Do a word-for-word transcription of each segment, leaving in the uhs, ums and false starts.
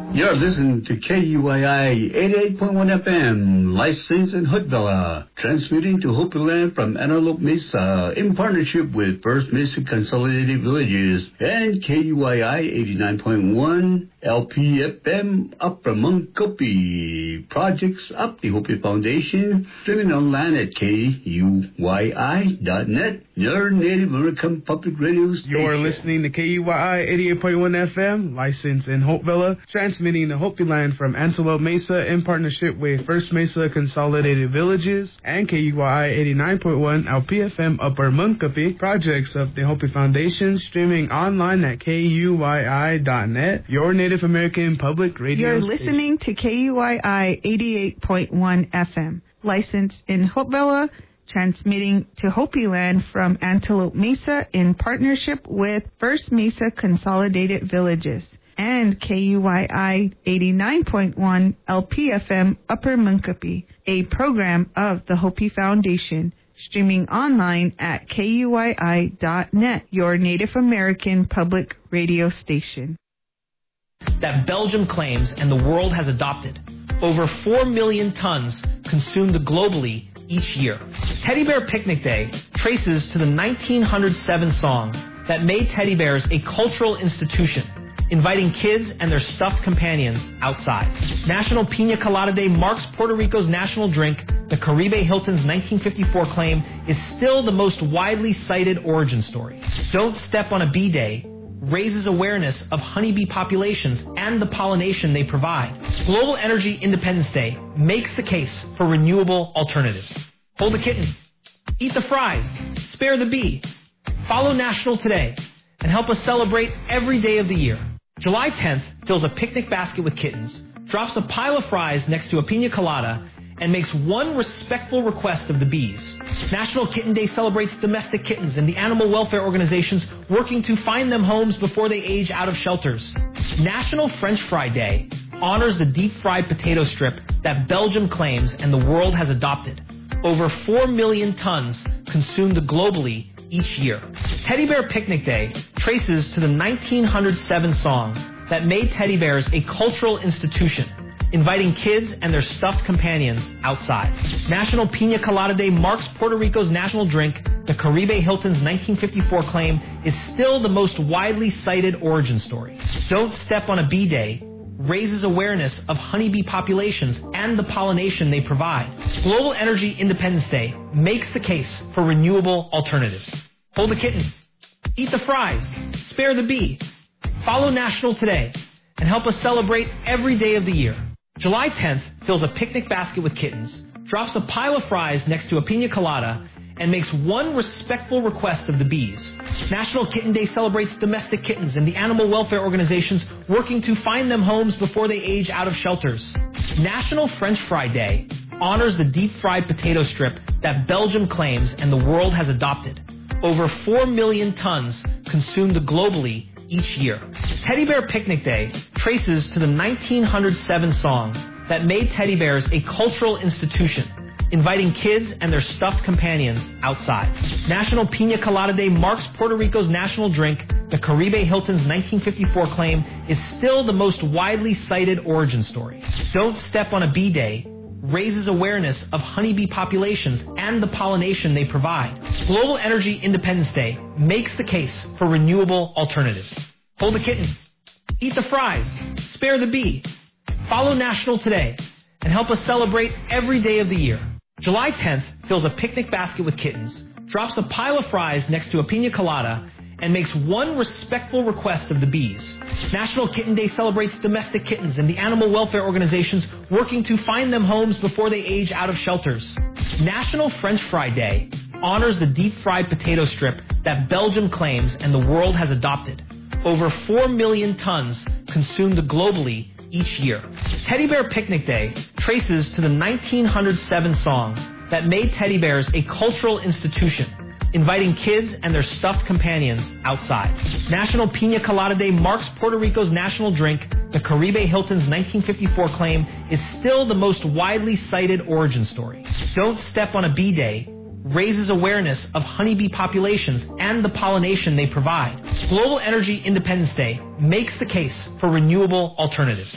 You're listening to K U I I eighty-eight point one F M, licensed in Hoodville, transmitting to Hopi Land from Antelope Mesa in partnership with First Mesa Consolidated Villages and K U I I eighty-nine point one L P F M Upper Munkopi. Projects up the Hopi Foundation, streaming online at K U Y I dot net, your Native American Public Radio station. You're listening to K U Y I eighty-eight point one F M, licensed in Hopevilla, transmitting to Hopi Land from Antelope Mesa in partnership with First Mesa Consolidated Villages and K U Y I eighty-nine point one L P F M Upper Munkopi. Projects of the Hopi Foundation, streaming online at K U Y I dot net, your Native American Public Radio You're station. listening to K U Y I eighty-eight point one F M, licensed in Hopevilla, transmitting to Hopi Land from Antelope Mesa in partnership with First Mesa Consolidated Villages and K U Y I eighty-nine point one L P F M Upper Munkopi, a program of the Hopi Foundation, streaming online at K U Y I dot net, your Native American Public Radio station. That Belgium claims and the world has adopted. Over four million tons consumed globally each year. Teddy Bear Picnic Day traces to the nineteen oh seven song that made teddy bears a cultural institution, inviting kids and their stuffed companions outside. National Pina Colada Day marks Puerto Rico's national drink. The Caribe Hilton's nineteen fifty-four claim is still the most widely cited origin story. Don't Step on a Bee Day raises awareness of honeybee populations and the pollination they provide. Global Energy Independence Day makes the case for renewable alternatives. Hold the kitten, eat the fries, spare the bee. Follow National Today and help us celebrate every day of the year. July tenth fills a picnic basket with kittens, drops a pile of fries next to a pina colada, and makes one respectful request of the bees. National Kitten Day celebrates domestic kittens and the animal welfare organizations working to find them homes before they age out of shelters. National French Fry Day honors the deep-fried potato strip that Belgium claims and the world has adopted. Over four million tons consumed globally each year. Teddy Bear Picnic Day traces to the nineteen oh seven song that made teddy bears a cultural institution, inviting kids and their stuffed companions outside. National Pina Colada Day marks Puerto Rico's national drink. The Caribe Hilton's nineteen fifty-four claim is still the most widely cited origin story. Don't Step on a Bee Day raises awareness of honeybee populations and the pollination they provide. Global Energy Independence Day makes the case for renewable alternatives. Hold the kitten, eat the fries, spare the bee. Follow National Today and help us celebrate every day of the year. July tenth fills a picnic basket with kittens, drops a pile of fries next to a pina colada, and makes one respectful request of the bees. National Kitten Day celebrates domestic kittens and the animal welfare organizations working to find them homes before they age out of shelters. National French Fry Day honors the deep-fried potato strip that Belgium claims and the world has adopted. Over four million tons consumed globally each year. Teddy Bear Picnic Day traces to the nineteen oh seven song that made teddy bears a cultural institution, inviting kids and their stuffed companions outside. National Pina Colada Day marks Puerto Rico's national drink. The Caribe Hilton's nineteen fifty-four claim is still the most widely cited origin story. Don't Step on a Bee Day raises awareness of honeybee populations and the pollination they provide. Global Energy Independence Day makes the case for renewable alternatives. Hold the kitten, eat the fries, spare the bee. Follow National Today and help us celebrate every day of the year. July tenth fills a picnic basket with kittens, drops a pile of fries next to a pina colada, and makes one respectful request of the bees. National Kitten Day celebrates domestic kittens and the animal welfare organizations working to find them homes before they age out of shelters. National French Fry Day honors the deep-fried potato strip that Belgium claims and the world has adopted. Over four million tons consumed globally each year. Teddy Bear Picnic Day traces to the nineteen oh seven song that made teddy bears a cultural institution, inviting kids and their stuffed companions outside. National Pina Colada Day marks Puerto Rico's national drink. The Caribe Hilton's nineteen fifty-four claim is still the most widely cited origin story. Don't Step on a Bee Day raises awareness of honeybee populations and the pollination they provide. Global Energy Independence Day makes the case for renewable alternatives.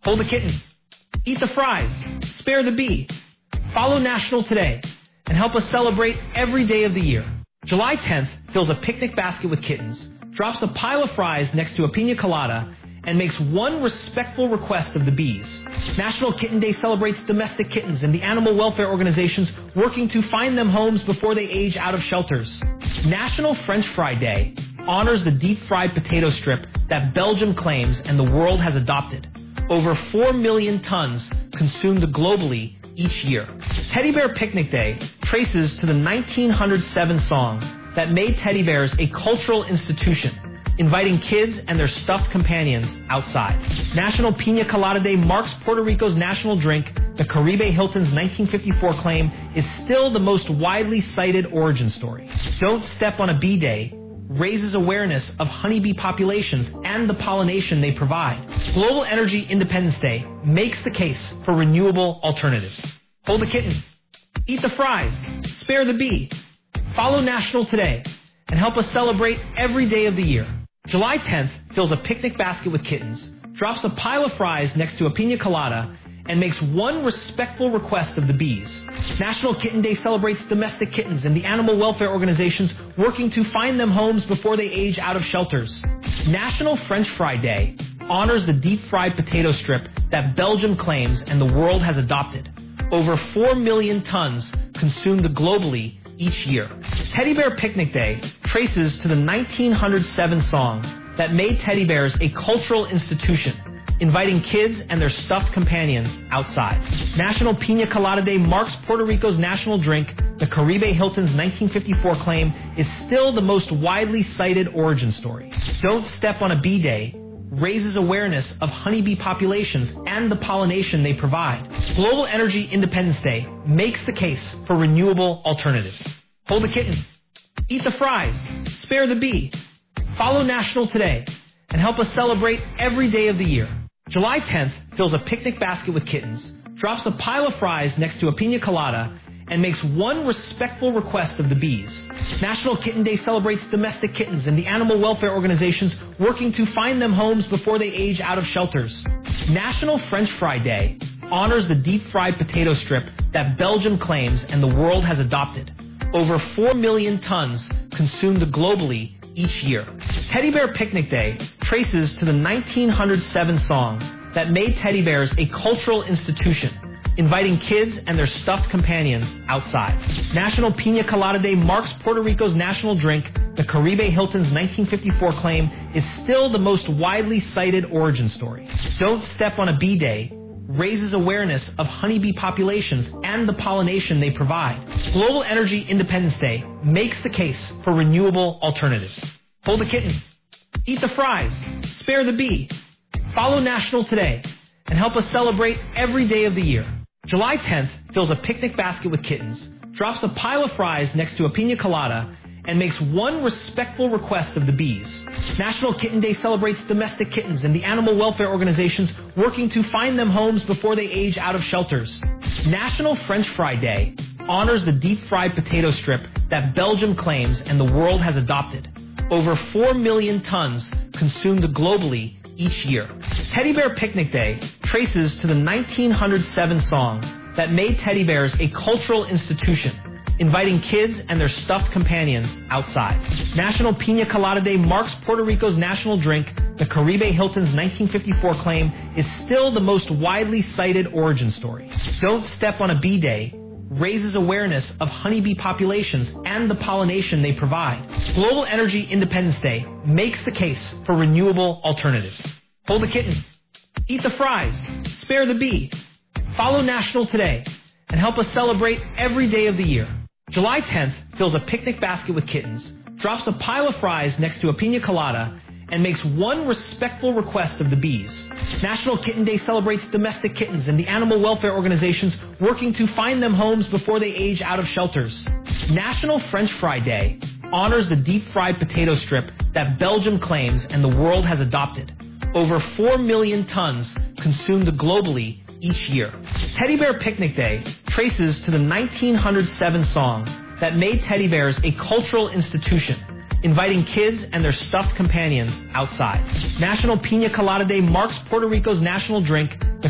Hold the kitten. Eat the fries. Spare the bee. Follow National Today and help us celebrate every day of the year. July tenth fills a picnic basket with kittens, drops a pile of fries next to a pina colada, and makes one respectful request of the bees. National Kitten Day celebrates domestic kittens and the animal welfare organizations working to find them homes before they age out of shelters. National French Fry Day honors the deep-fried potato strip that Belgium claims and the world has adopted. Over four million tons consumed globally each year. Teddy Bear Picnic Day traces to the nineteen oh seven song that made teddy bears a cultural institution, inviting kids and their stuffed companions outside. National Pina Colada Day marks Puerto Rico's national drink. The Caribe Hilton's nineteen fifty-four claim is still the most widely cited origin story. Don't Step on a Bee Day raises awareness of honeybee populations and the pollination they provide. Global Energy Independence Day makes the case for renewable alternatives. Hold the kitten. Eat the fries. Spare the bee. Follow National Today and help us celebrate every day of the year. July tenth fills a picnic basket with kittens, drops a pile of fries next to a pina colada, and makes one respectful request of the bees. National Kitten Day celebrates domestic kittens and the animal welfare organizations working to find them homes before they age out of shelters. National French Fry Day honors the deep-fried potato strip that Belgium claims and the world has adopted. Over four million tons consumed globally each year. Teddy Bear Picnic Day traces to the nineteen oh seven song that made teddy bears a cultural institution, inviting kids and their stuffed companions outside. National Pina Colada Day marks Puerto Rico's national drink. The Caribe Hilton's nineteen fifty-four claim is still the most widely cited origin story. Don't Step on a Bee Day raises awareness of honeybee populations and the pollination they provide. Global Energy Independence Day makes the case for renewable alternatives. Hold the kitten. Eat the fries. Spare the bee. Follow National Today and help us celebrate every day of the year. July tenth fills a picnic basket with kittens, drops a pile of fries next to a pina colada, and makes one respectful request of the bees. National Kitten Day celebrates domestic kittens and the animal welfare organizations working to find them homes before they age out of shelters. National French Fry Day honors the deep-fried potato strip that Belgium claims and the world has adopted. Over four million tons consumed globally each year. Teddy Bear Picnic Day traces to the nineteen oh seven song that made teddy bears a cultural institution, inviting kids and their stuffed companions outside. National Pina Colada Day marks Puerto Rico's national drink. The Caribe Hilton's nineteen fifty-four claim is still the most widely cited origin story. Don't Step on a Bee Day raises awareness of honeybee populations and the pollination they provide. Global Energy Independence Day makes the case for renewable alternatives. Hold the kitten. Eat the fries. Spare the bee. Follow National Today and help us celebrate every day of the year. July tenth fills a picnic basket with kittens, drops a pile of fries next to a pina colada, and makes one respectful request of the bees. National Kitten Day celebrates domestic kittens and the animal welfare organizations working to find them homes before they age out of shelters. National French Fry Day honors the deep-fried potato strip that Belgium claims and the world has adopted. Over four million tons consumed globally each year. Teddy Bear Picnic Day traces to the nineteen oh seven song that made teddy bears a cultural institution, inviting kids and their stuffed companions outside. National Pina Colada Day marks Puerto Rico's national drink. The Caribe Hilton's nineteen fifty-four claim is still the most widely cited origin story. Don't Step on a Bee Day raises awareness of honeybee populations and the pollination they provide. Global Energy Independence Day makes the case for renewable alternatives. Hold the kitten. Eat the fries. Spare the bee. Follow National Today and help us celebrate every day of the year. July tenth fills a picnic basket with kittens, drops a pile of fries next to a pina colada, and makes one respectful request of the bees. National Kitten Day celebrates domestic kittens and the animal welfare organizations working to find them homes before they age out of shelters. National French Fry Day honors the deep-fried potato strip that Belgium claims and the world has adopted. Over four million tons consumed globally each year. Teddy Bear Picnic Day traces to the nineteen oh seven song that made teddy bears a cultural institution, inviting kids and their stuffed companions outside. National Pina Colada Day marks Puerto Rico's national drink.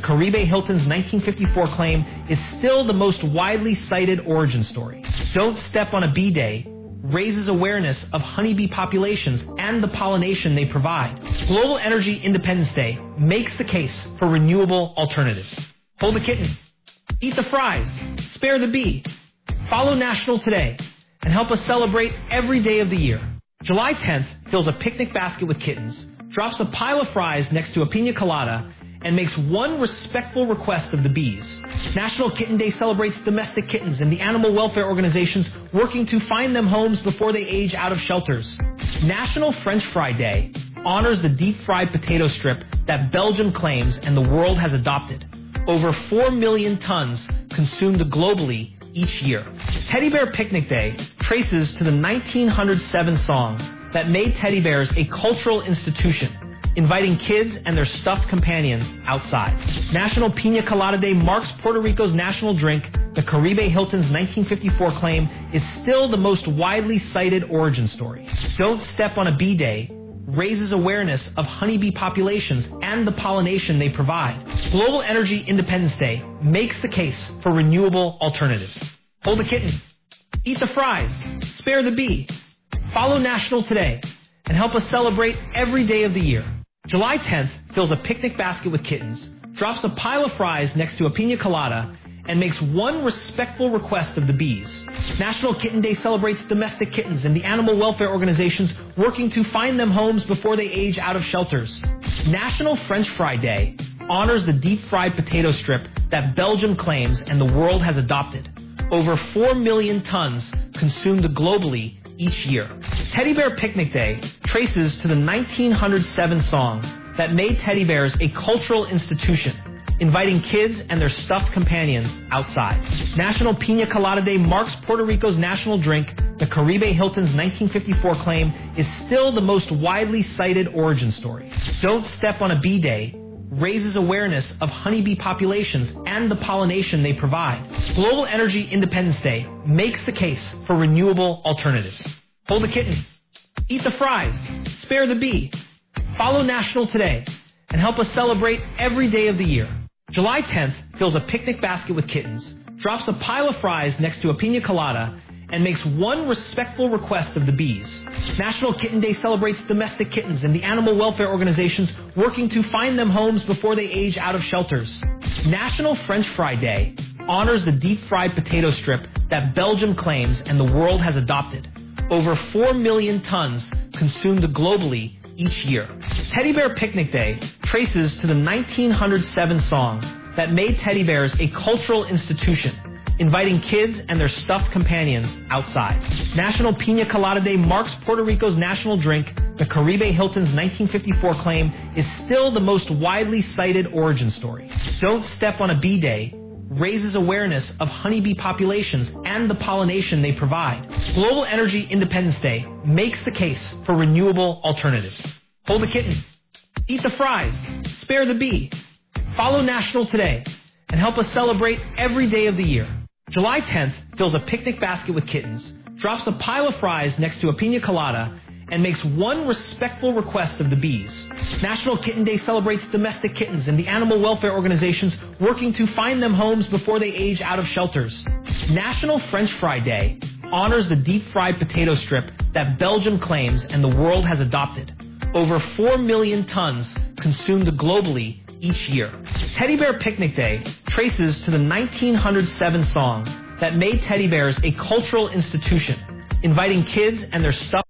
Caribe Hilton's nineteen fifty-four claim is still the most widely cited origin story. Don't Step on a Bee Day raises awareness of honeybee populations and the pollination they provide. Global Energy Independence Day makes the case for renewable alternatives. Hold the kitten, eat the fries, spare the bee. Follow National Today and help us celebrate every day of the year. July tenth fills a picnic basket with kittens, drops a pile of fries next to a pina colada, and makes one respectful request of the bees. National Kitten Day celebrates domestic kittens and the animal welfare organizations working to find them homes before they age out of shelters. National French Fry Day honors the deep-fried potato strip that Belgium claims and the world has adopted. Over four million tons consumed globally each year. Teddy Bear Picnic Day traces to the nineteen oh seven song that made teddy bears a cultural institution, inviting kids and their stuffed companions outside. National Pina Colada Day marks Puerto Rico's national drink. The Caribe Hilton's nineteen fifty-four claim is still the most widely cited origin story. Don't Step on a Bee Day raises awareness of honeybee populations and the pollination they provide. Global Energy Independence Day makes the case for renewable alternatives. Hold the kitten, eat the fries, spare the bee. Follow National Today and help us celebrate every day of the year. July tenth fills a picnic basket with kittens, drops a pile of fries next to a pina colada, and makes one respectful request of the bees. National Kitten Day celebrates domestic kittens and the animal welfare organizations working to find them homes before they age out of shelters. National French Fry Day honors the deep-fried potato strip that Belgium claims and the world has adopted. Over four million tons consumed globally each year. Teddy Bear Picnic Day traces to the nineteen oh seven song that made teddy bears a cultural institution, inviting kids and their stuffed companions outside. National Pina Colada Day marks Puerto Rico's national drink. The Caribe Hilton's nineteen fifty-four claim is still the most widely cited origin story. Don't Step on a Bee Day raises awareness of honeybee populations and the pollination they provide. Global Energy Independence Day makes the case for renewable alternatives. Hold the kitten, eat the fries, spare the bee. Follow National Today and help us celebrate every day of the year. July tenth fills a picnic basket with kittens, drops a pile of fries next to a pina colada, and makes one respectful request of the bees. National Kitten Day celebrates domestic kittens and the animal welfare organizations working to find them homes before they age out of shelters. National French Fry Day honors the deep-fried potato strip that Belgium claims and the world has adopted. Over four million tons consumed globally each year. Teddy Bear Picnic Day traces to the nineteen oh seven song that made teddy bears a cultural institution, inviting kids and their stuffed companions outside. National Pina Colada Day marks Puerto Rico's national drink. The Caribe Hilton's nineteen fifty-four claim is still the most widely cited origin story. Don't Step on a Bee Day raises awareness of honeybee populations and the pollination they provide. Global Energy Independence Day makes the case for renewable alternatives. Hold the kitten, eat the fries, spare the bee. Follow National Today and help us celebrate every day of the year. July tenth fills a picnic basket with kittens, drops a pile of fries next to a pina colada, and makes one respectful request of the bees. National Kitten Day celebrates domestic kittens and the animal welfare organizations working to find them homes before they age out of shelters. National French Fry Day honors the deep-fried potato strip that Belgium claims and the world has adopted. Over four million tons consumed globally each year. Teddy Bear Picnic Day traces to the nineteen oh seven song that made teddy bears a cultural institution, inviting kids and their stuffed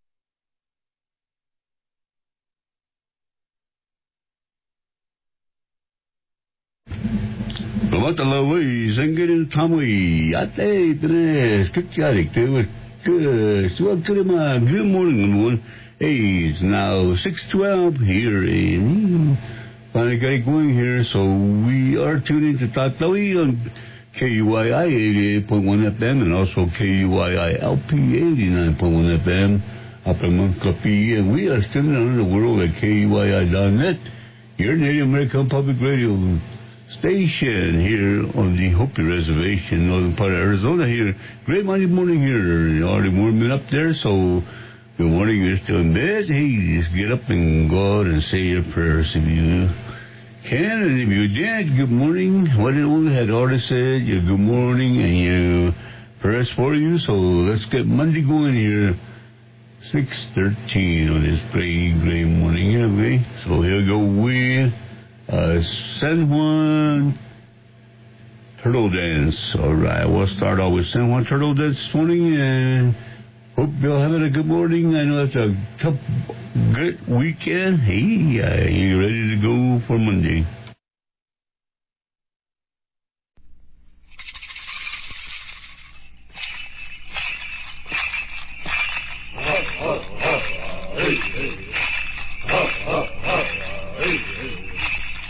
Matalawi, Zangirin Tamui, Ate, Pene, Skikyarik, they were good. Good morning, everyone. Hey, it's now six twelve here in. Finally got it going here, so we are tuning to Tatawi on K U I I eighty-eight point one F M and also K U I I L P eighty-nine point one F M up in Montclair, and we are streaming around the world at K U I I dot net, your Native American Public Radio station here on the Hopi Reservation, northern part of Arizona here. Great Monday morning here, already warming up there, so good morning, you're still in bed. Hey, just get up and go out and say your prayers if you Ken, and if you did, good morning. What it had already said, your good morning and your prayers for you. So let's get Monday going here. six thirteen on this gray, gray morning, okay? So here we go with uh, San Juan Turtle Dance. All right, we'll start off with San Juan Turtle Dance this morning, and hope you're having a good morning. I know it's a tough, good weekend. Hey, uh, you ready to go for Monday?